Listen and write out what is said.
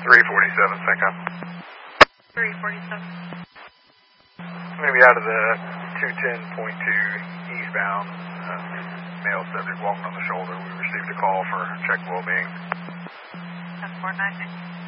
347, second up. 347. I'm going to be out of the 210.2 eastbound. Male subject walking on the shoulder. We received a call for check well-being. 10-490.